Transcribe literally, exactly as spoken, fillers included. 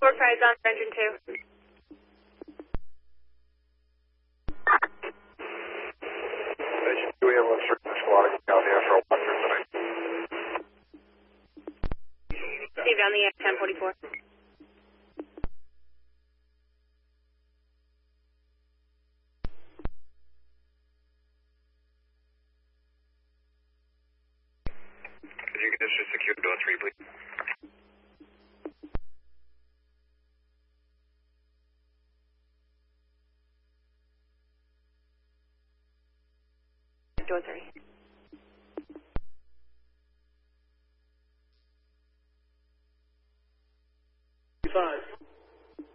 Four five on for engine two. Engine two, we have one certain squad out there for one for tonight. Steve on the ten forty-four. Could you just secure door three, please? Door three.